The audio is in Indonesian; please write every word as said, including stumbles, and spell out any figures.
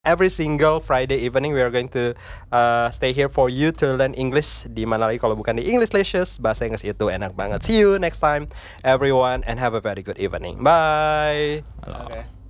every single Friday evening we are going to uh, stay here for you to learn English. Di mana lagi kalau bukan di Englishlicious, bahasa Inggris itu enak banget. See you next time everyone and have a very good evening. Bye. Oke.